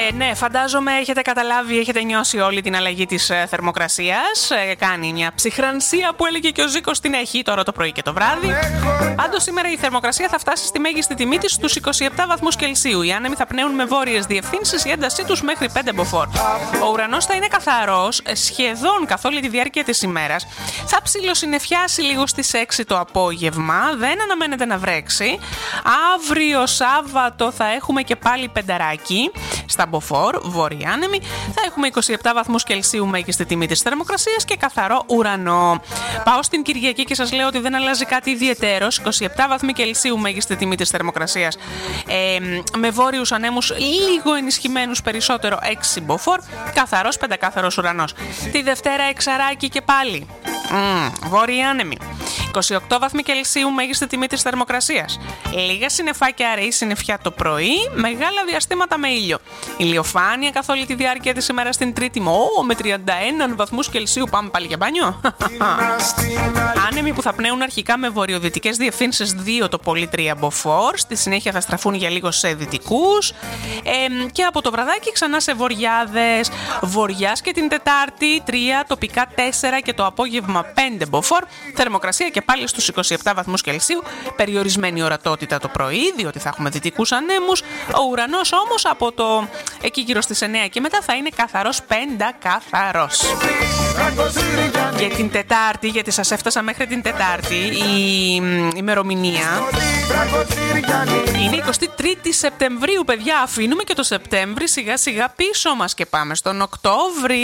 Ναι, φαντάζομαι έχετε καταλάβει, έχετε νιώσει όλη την αλλαγή της θερμοκρασίας. Κάνει μια ψυχρανσία που έλεγε και ο Ζήκος την έχει τώρα το πρωί και το βράδυ. Πάντως σήμερα η θερμοκρασία θα φτάσει στη μέγιστη τιμή της στους 27 βαθμούς Κελσίου. Οι άνεμοι θα πνέουν με βόρειες διευθύνσεις, η έντασή τους μέχρι 5 μποφόρ. Ο ουρανός θα είναι καθαρός σχεδόν καθ' όλη τη διάρκεια της ημέρας. Θα ψιλοσυννεφιάσει λίγο στις 6 το απόγευμα. Δεν αναμένεται να βρέξει. Αύριο Σάββατο θα έχουμε και πάλι πενταράκι στα μποφόρ, βόρειοι άνεμοι. Θα έχουμε 27 βαθμούς Κελσίου μέγιστη τιμή της θερμοκρασίας και καθαρό ουρανό. Πάω στην Κυριακή και σας λέω ότι δεν αλλάζει κάτι ιδιαιτέρως. 27 βαθμοί Κελσίου μέγιστη τιμή της θερμοκρασίας. Με βόρειους ανέμους λίγο ενισχυμένους, περισσότερο 6 μποφόρ. Καθαρός πεντακάθαρος ουρανός. Τη Δευτέρα εξαράκι και πάλι. Βόρειοι άνεμοι. 28 βαθμοί Κελσίου μέγιστη τιμή της θερμοκρασίας. Λίγα συννεφάκια αραιή συννεφιά το πρωί, μεγάλα διαστήματα με ήλιο. Ηλιοφάνεια καθ' όλη τη διάρκεια της ημέρας στην Τρίτη. Με 31 βαθμούς Κελσίου πάμε πάλι για μπάνιο. Άνεμοι που θα πνέουν αρχικά με βορειοδυτικές διευθύνσεις 2 το πολύ 3 μποφόρ. Στη συνέχεια θα στραφούν για λίγο σε δυτικούς. Και από το βραδάκι ξανά σε βορειάδες. Βοριάς και την Τετάρτη 3, τοπικά 4 και το απόγευμα 5 μποφόρ. Θερμοκρασία και πάλι στους 27 βαθμούς Κελσίου. Περιορισμένη ορατότητα το πρωί, διότι θα έχουμε δυτικούς ανέμους. Ο ουρανός όμως από το εκεί γύρω στις 9 και μετά θα είναι καθαρός, πεντακαθαρός. Για την Τετάρτη, γιατί σας έφτασα μέχρι την Τετάρτη, η ημερομηνία είναι 23η Σεπτεμβρίου, παιδιά. Αφήνουμε και το Σεπτέμβρη σιγά σιγά πίσω μας και πάμε στον Οκτώβρη.